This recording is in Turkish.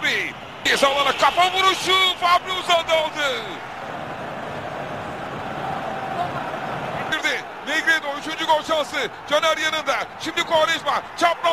Gavi. Ceza alana kafa vuruşu. Fabri uzandı aldı. Negredo 3. gol şansı. Caner yanında. Şimdi Quaresma. Çapraz.